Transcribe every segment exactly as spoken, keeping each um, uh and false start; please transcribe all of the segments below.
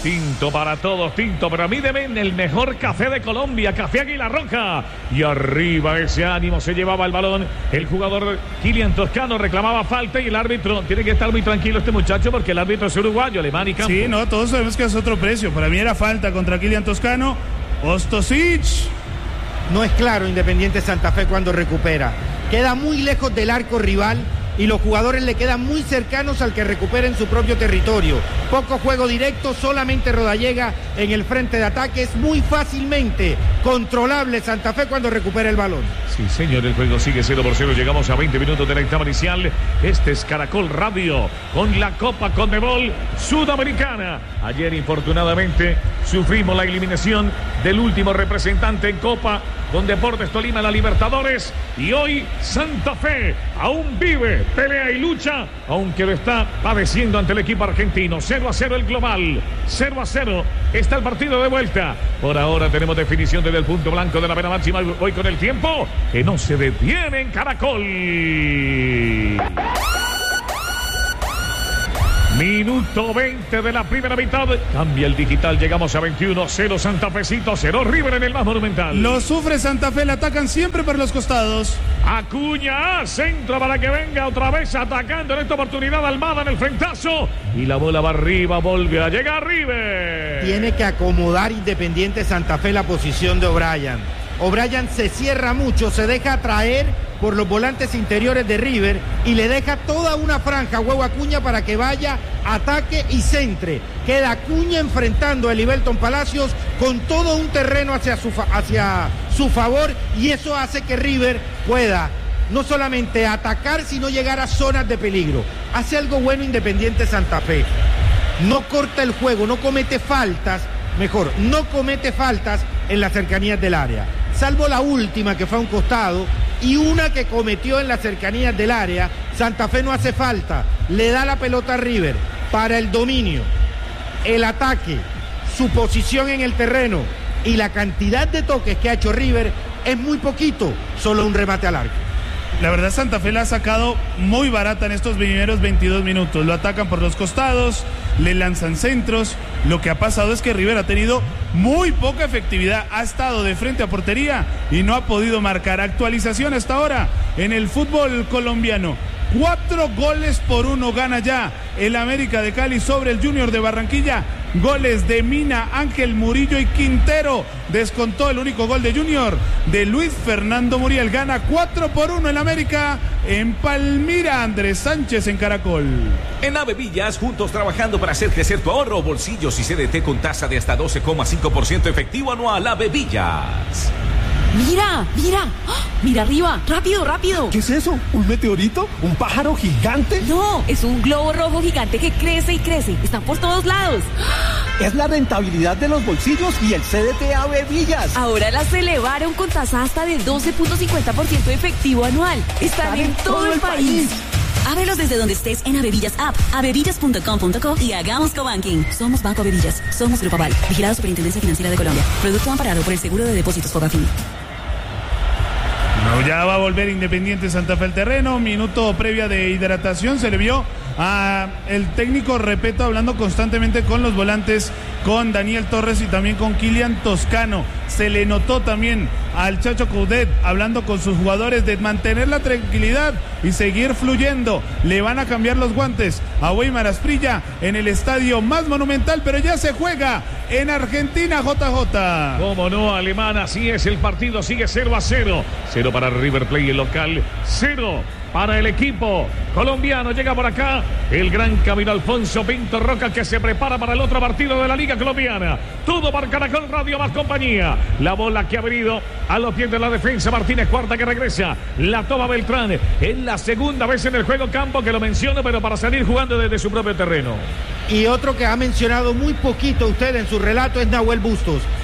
Tinto para todos, tinto, pero a mí deben el mejor café de Colombia, Café Águila Roja. Y arriba ese ánimo, se llevaba el balón. El jugador Kylian Toscano reclamaba falta y el árbitro, tiene que estar muy tranquilo este muchacho porque el árbitro es uruguayo, alemán y campo. Sí, no, todos sabemos que es otro precio. Para mí era falta contra Kylian Toscano. Ostosic. No es claro Independiente Santa Fe cuando recupera. Queda muy lejos del arco rival y los jugadores le quedan muy cercanos al que recupera en su propio territorio. Poco juego directo, solamente Rodallega en el frente de ataque. Es muy fácilmente controlable Santa Fe cuando recupera el balón. Sí, señor, el juego sigue cero por cero. Llegamos a veinte minutos de la etapa inicial. Este es Caracol Radio con la Copa Conmebol Sudamericana. Ayer, infortunadamente, sufrimos la eliminación del último representante en Copa con Deportes Tolima, la Libertadores. Y hoy Santa Fe aún vive, pelea y lucha, aunque lo está padeciendo ante el equipo argentino. cero a cero el global, cero a cero está el partido de vuelta. Por ahora tenemos definición desde el punto blanco de la pena máxima. Voy con el tiempo que no se detiene en Caracol. Minuto veinte de la primera mitad. Cambia el digital. Llegamos a veintiuno. cero Santa Fecito. cero River en el más monumental. Lo sufre Santa Fe. Le atacan siempre por los costados. Acuña. Centro para que venga otra vez atacando. En esta oportunidad Almada en el frentazo. Y la bola va arriba. Vuelve a llegar River. Tiene que acomodar Independiente Santa Fe la posición de O'Brien. O'Brien se cierra mucho. Se deja atraer por los volantes interiores de River y le deja toda una franja a Huevo Acuña para que vaya, ataque y centre. Queda Acuña enfrentando a Elivelton Palacios con todo un terreno hacia su, hacia su favor y eso hace que River pueda no solamente atacar sino llegar a zonas de peligro. Hace algo bueno Independiente Santa Fe. No corta el juego, no comete faltas, mejor, no comete faltas en las cercanías del área. Salvo la última que fue a un costado y una que cometió en las cercanías del área, Santa Fe no hace falta, le da la pelota a River para el dominio, el ataque, su posición en el terreno y la cantidad de toques que ha hecho River es muy poquito, solo un remate al arco. La verdad Santa Fe la ha sacado muy barata en estos primeros veintidós minutos. Lo atacan por los costados, le lanzan centros. Lo que ha pasado es que River ha tenido muy poca efectividad. Ha estado de frente a portería y no ha podido marcar. Actualización hasta ahora en el fútbol colombiano. Cuatro goles por uno gana ya el América de Cali sobre el Junior de Barranquilla. Goles de Mina, Ángel Murillo y Quintero. Descontó el único gol de Junior de Luis Fernando Muriel. Gana cuatro por uno el América en Palmira. Andrés Sánchez en Caracol. En Avevillas, juntos trabajando para hacer crecer tu ahorro, bolsillos y C D T con tasa de hasta doce coma cinco por ciento efectivo anual. Avevillas. Mira, mira, ¡oh! Mira arriba, rápido, rápido. ¿Qué es eso? ¿Un meteorito? ¿Un pájaro gigante? No, es un globo rojo gigante que crece y crece. Están por todos lados. Es la rentabilidad de los bolsillos y el C D T Avevillas. Ahora las elevaron con tasa hasta de doce punto cincuenta por ciento efectivo anual. Están, Están en, en todo, todo el país. país. Ábrelos desde donde estés en Avevillas App, avevillas punto com punto co y hagamos cobanking. Somos Banco Avevillas. Somos Grupo Aval. Vigilado Superintendencia Financiera de Colombia. Producto amparado por el Seguro de Depósitos Fogafín. No, ya va a volver Independiente Santa Fe al terreno. Minuto previa de hidratación. Se le vio a el técnico Repeto hablando constantemente con los volantes, con Daniel Torres y también con Kylian Toscano. Se le notó también al Chacho Coudet hablando con sus jugadores de mantener la tranquilidad y seguir fluyendo. Le van a cambiar los guantes a Weimar Asprilla en el estadio más monumental, pero ya se juega en Argentina, J J. Cómo no, Alemán, así es el partido, sigue cero a cero. Cero para River Plate, el local, cero para el equipo colombiano. Llega por acá el gran Camilo Alfonso Pinto Roca, que se prepara para el otro partido de la Liga Colombiana. Todo para Caracol Radio más compañía. La bola que ha venido a los pies de la defensa. Martínez Cuarta que regresa. La toma Beltrán. Es la segunda vez en el juego campo que lo menciono, pero para salir jugando desde su propio terreno. Y otro que ha mencionado muy poquito usted en su relato es Nahuel Bustos.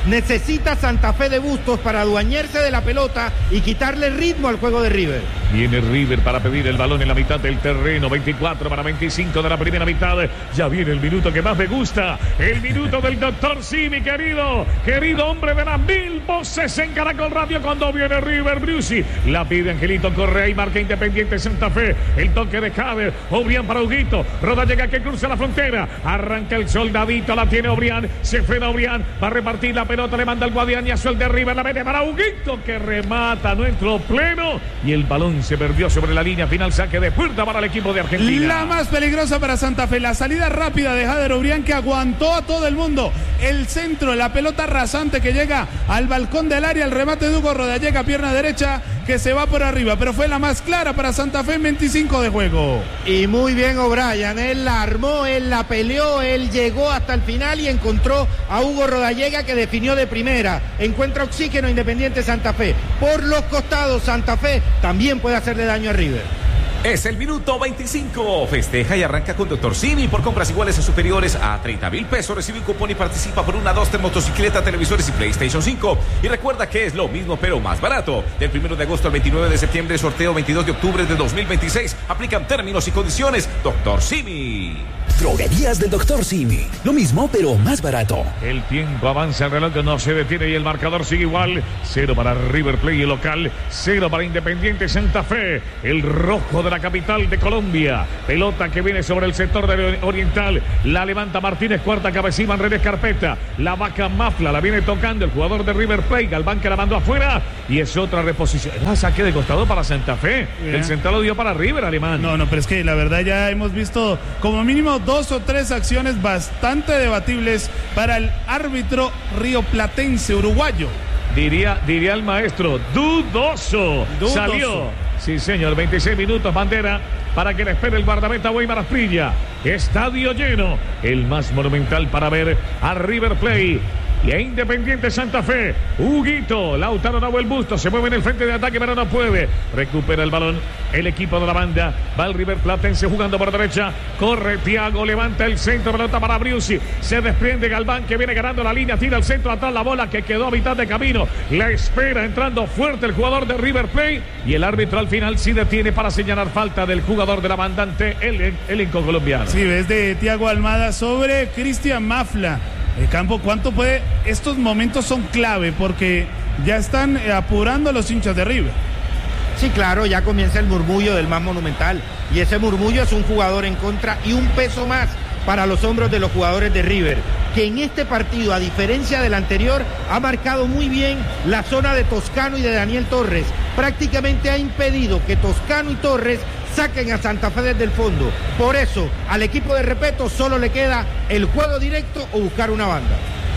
Necesita Santa Fe de Bustos para adueñarse de la pelota y quitarle ritmo al juego de River. Viene River para pedir el balón en la mitad del terreno. veinticuatro para veinticinco de la primera mitad. Ya viene el minuto que más me gusta. El minuto del doctor Simi, querido. Querido hombre de las mil voces en Caracol Radio. Cuando viene River, Brucey. La pide Angelito Correa y marca Independiente Santa Fe. El toque de Jader. Obrián para Huguito. Rodallega que cruza la frontera. Arranca el soldadito. La tiene Obrián. Se frena Obrián. Va a repartir la pelota. Le manda al Guadianiazo. El de River. La mete para Huguito que remata nuestro pleno. Y el balón se perdió sobre la línea final, saque de puerta para el equipo de Argentina. La más peligrosa para Santa Fe, la salida rápida de Jader Obrián que aguantó a todo el mundo. El centro, la pelota rasante que llega al balcón del área, el remate de Hugo Rodallega, pierna derecha que se va por arriba, pero fue la más clara para Santa Fe en veinticinco de juego. Y muy bien O'Brien, él la armó, él la peleó, él llegó hasta el final y encontró a Hugo Rodallega que definió de primera. Encuentra oxígeno Independiente Santa Fe. Por los costados Santa Fe también puede hacerle daño a River. Es el minuto veinticinco. Festeja y arranca con doctor Simi. Por compras iguales o superiores a treinta mil pesos. Recibe un cupón y participa por una Duster, motocicleta, televisores y PlayStation cinco. Y recuerda que es lo mismo pero más barato. Del primero de agosto al veintinueve de septiembre, sorteo veintidós de octubre de dos mil veintiséis. Aplican términos y condiciones. doctor Simi. Droguerías del doctor Simi. Lo mismo pero más barato. El tiempo avanza, el reloj no se detiene y el marcador sigue igual. Cero para River Plate, el local. Cero para Independiente Santa Fe. El rojo de la capital de Colombia. Pelota que viene sobre el sector de oriental. La levanta Martínez, cuarta cabeza, Iván Redes Carpeta. La vaca Mafla, la viene tocando el jugador de River Plate. Galván que la mandó afuera. Y es otra reposición. La saque de costado para Santa Fe. Yeah. El central lo dio para River, Alemán. No, no, pero es que la verdad ya hemos visto como mínimo dos o tres acciones bastante debatibles para el árbitro rioplatense uruguayo. Diría, diría el maestro, dudoso. dudoso. Salió. Sí, señor, veintiséis minutos, bandera para que le espere el guardameta Weimar Asprilla. Estadio lleno, el más monumental para ver a River Plate y a Independiente Santa Fe. Huguito, Lautaro Nahuel Busto se mueve en el frente de ataque, pero no puede. Recupera el balón el equipo de la banda. Va el River Platense jugando por derecha. Corre Thiago, levanta el centro, pelota para Briusi. Se desprende Galván que viene ganando la línea, tira el centro atrás, la bola que quedó a mitad de camino. La espera entrando fuerte el jugador de River Plate y el árbitro al final sí detiene para señalar falta del jugador de la banda ante el elenco colombiano. Sí, ves de Thiago Almada sobre Cristian Mafla. El campo, ¿cuánto puede? Estos momentos son clave porque ya están apurando a los hinchas de River. Sí, claro, ya comienza el murmullo del más monumental. Y ese murmullo es un jugador en contra y un peso más para los hombros de los jugadores de River, que en este partido, a diferencia del anterior, ha marcado muy bien la zona de Toscano y de Daniel Torres. Prácticamente ha impedido que Toscano y Torres saquen a Santa Fe desde el fondo. Por eso, al equipo de Repeto solo le queda el juego directo o buscar una banda.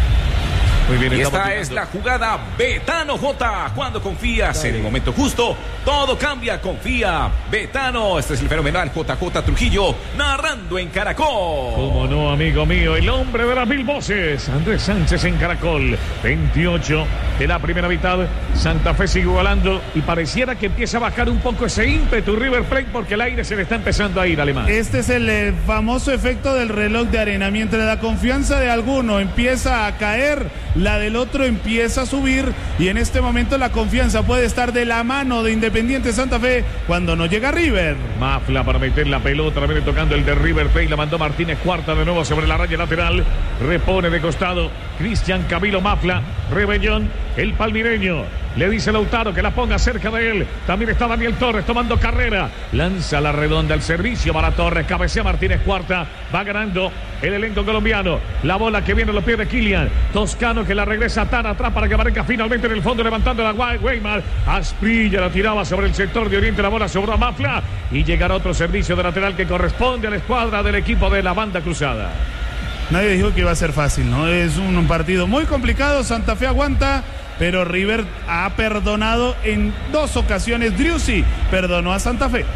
Muy bien, y esta es la jugada Betano J. Cuando confías Dale. en el momento justo, todo cambia. Confía Betano. Este es el fenomenal J J Trujillo narrando en Caracol. Cómo no, amigo mío, el hombre de las mil voces, Andrés Sánchez en Caracol. veintiocho de la primera mitad. Santa Fe sigue igualando y pareciera que empieza a bajar un poco ese ímpetu River Plate porque el aire se le está empezando a ir, Alemán. Este es el eh, famoso efecto del reloj de arena. Mientras la confianza de alguno empieza a caer, la del otro empieza a subir y en este momento la confianza puede estar de la mano de Independiente Santa Fe cuando no llega River. Mafla para meter la pelota, la viene tocando el de River Plate, la mandó Martínez, cuarta de nuevo sobre la raya lateral, repone de costado Cristian Camilo Mafla, Rebellón, el palmireño. Le dice Lautaro que la ponga cerca de él. También está Daniel Torres tomando carrera. Lanza la redonda al servicio para Torres. Cabecea Martínez, cuarta. Va ganando el elenco colombiano. La bola que viene a los pies de Kylian. Toscano que la regresa tan atrás para que aparezca finalmente en el fondo levantando la Weimar. Asprilla la tiraba sobre el sector de oriente. La bola sobre Mafla. Y llegará otro servicio de lateral que corresponde a la escuadra del equipo de la banda cruzada. Nadie dijo que iba a ser fácil, ¿no? Es un partido muy complicado. Santa Fe aguanta, pero River ha perdonado en dos ocasiones. Driussi perdonó a Santa Fe.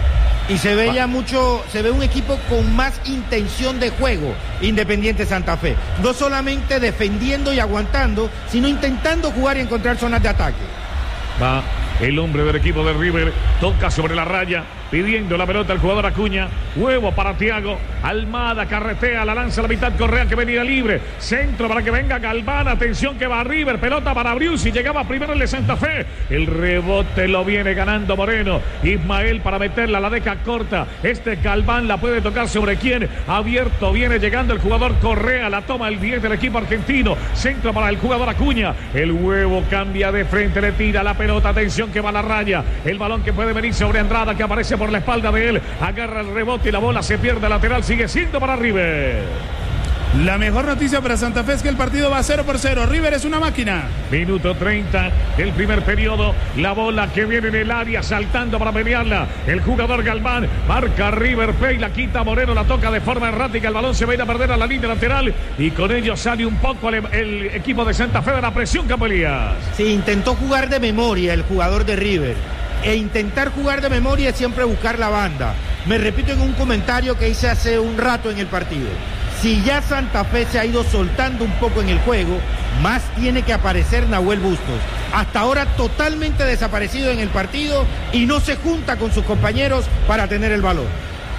Y se ve ya mucho, se ve un equipo con más intención de juego, Independiente Santa Fe. No solamente defendiendo y aguantando, sino intentando jugar y encontrar zonas de ataque. Va el hombre del equipo de River, toca sobre la raya, pidiendo la pelota el jugador Acuña. Huevo para Thiago. Almada carretea, la lanza a la mitad. Correa que venía libre. Centro para que venga Galván. Atención que va a River. Pelota para Briusi. Llegaba primero el de Santa Fe. El rebote lo viene ganando Moreno. Ismael para meterla. La deja corta. Este Galván la puede tocar sobre quién. Abierto viene llegando el jugador Correa. La toma el diez del equipo argentino. Centro para el jugador Acuña. El Huevo cambia de frente. Le tira la pelota. Atención que va a la raya. El balón que puede venir sobre Andrada que aparece por la espalda de él. Agarra el rebote y la bola se pierde lateral. Sigue siendo para River. La mejor noticia para Santa Fe es que el partido va cero por cero. River es una máquina. Minuto treinta del primer periodo. La bola que viene en el área saltando para pelearla. El jugador Galván marca River Plate. La quita Moreno. La toca de forma errática. El balón se va a ir a perder a la línea lateral. Y con ello sale un poco el, el equipo de Santa Fe de la presión, Campelías. Sí, intentó jugar de memoria el jugador de River. E intentar jugar de memoria es siempre buscar la banda. Me repito en un comentario que hice hace un rato en el partido. Si ya Santa Fe se ha ido soltando un poco en el juego, más tiene que aparecer Nahuel Bustos. Hasta ahora totalmente desaparecido en el partido y no se junta con sus compañeros para tener el balón.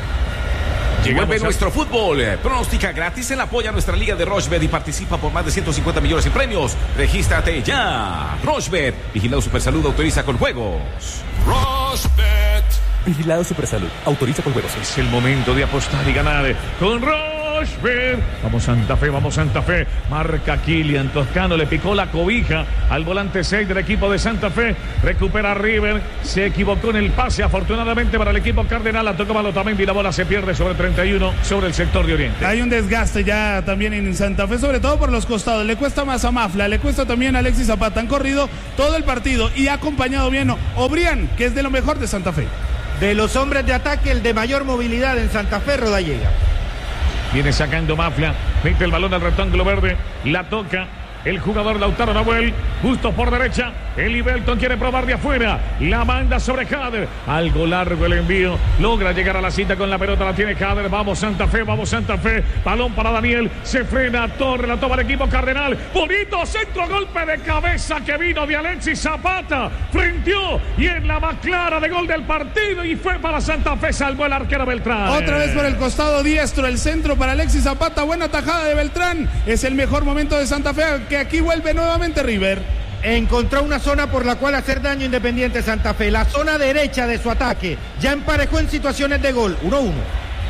Vuelve a... nuestro fútbol. Pronóstica gratis en la apoya a nuestra liga de Rochebet y participa por más de ciento cincuenta millones en premios. Regístrate ya. Rochebet. Vigilado Supersalud. Autoriza con juegos. Rochebet. Vigilado Supersalud. Autoriza con juegos. Es el momento de apostar y ganar con Rochebet. Vamos Santa Fe, vamos Santa Fe. Marca Kilian Toscano, le picó la cobija al volante seis del equipo de Santa Fe. Recupera River, se equivocó en el pase. Afortunadamente para el equipo cardenal, la tocó Balotamendi y la bola se pierde sobre treinta y uno sobre el sector de Oriente. Hay un desgaste ya también en Santa Fe, sobre todo por los costados. Le cuesta más a Mafla, le cuesta también a Alexis Zapata. Han corrido todo el partido y ha acompañado bien Obrián, que es de lo mejor de Santa Fe. De los hombres de ataque, el de mayor movilidad en Santa Fe, Rodallega. Viene sacando Mafia, mete el balón al rectángulo verde, la toca el jugador Lautaro Nahuel, justo por derecha, Eli Belton quiere probar de afuera, la manda sobre Jader, algo largo el envío, logra llegar a la cita con la pelota, la tiene Jader, vamos Santa Fe, vamos Santa Fe, balón para Daniel, se frena Torre, la toma el equipo cardenal, bonito centro, golpe de cabeza que vino de Alexis Zapata, frenteó y en la más clara de gol del partido y fue para Santa Fe, salvó el arquero Beltrán. Otra vez por el costado diestro, el centro para Alexis Zapata, buena tajada de Beltrán, es el mejor momento de Santa Fe, que aquí vuelve nuevamente River. Encontró una zona por la cual hacer daño Independiente Santa Fe, la zona derecha de su ataque, ya emparejó en situaciones de gol, uno uno.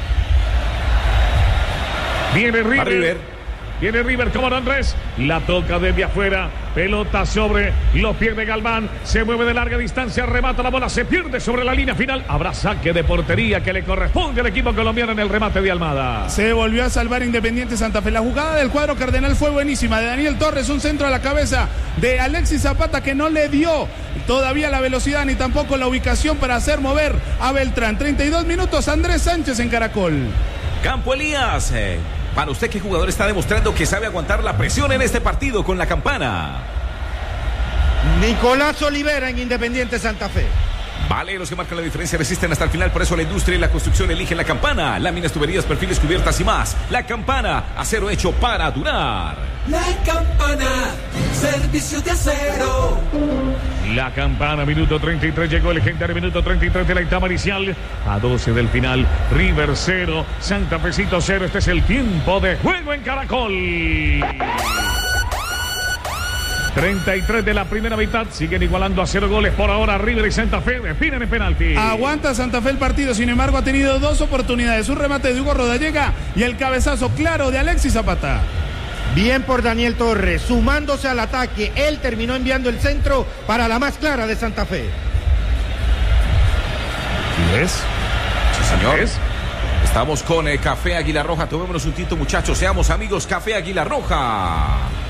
Viene River. River. Viene River, como no Andrés, la toca desde afuera, pelota sobre los pies de Galván, se mueve de larga distancia, remata la bola, se pierde sobre la línea final, habrá saque de portería que le corresponde al equipo colombiano en el remate de Almada. Se volvió a salvar Independiente Santa Fe, la jugada del cuadro cardenal fue buenísima, de Daniel Torres, un centro a la cabeza de Alexis Zapata que no le dio todavía la velocidad ni tampoco la ubicación para hacer mover a Beltrán. treinta y dos minutos, Andrés Sánchez en Caracol. Campo Elías. Eh. Para usted, ¿qué jugador está demostrando que sabe aguantar la presión en este partido con la Campana? Nicolás Olivera en Independiente Santa Fe. Vale, los que marcan la diferencia resisten hasta el final, por eso la industria y la construcción eligen la Campana. Láminas, tuberías, perfiles, cubiertas y más. La Campana, acero hecho para durar. La Campana, servicio de acero. La Campana, minuto treinta y tres, llegó el legendario minuto treinta y tres de la etapa inicial. A doce del final, River cero, Santa Fecito cero. Este es el tiempo de juego en Caracol. treinta y tres de la primera mitad, siguen igualando a cero goles por ahora. River y Santa Fe definen en penalti. Aguanta Santa Fe el partido, sin embargo ha tenido dos oportunidades, un remate de Hugo Rodallega y el cabezazo claro de Alexis Zapata. Bien por Daniel Torres, sumándose al ataque, él terminó enviando el centro para la más clara de Santa Fe. ¿Sí es? Sí, señor. ¿Es? Estamos con eh, Café Águila Roja, tomémonos un tinto muchachos, seamos amigos. Café Águila Roja.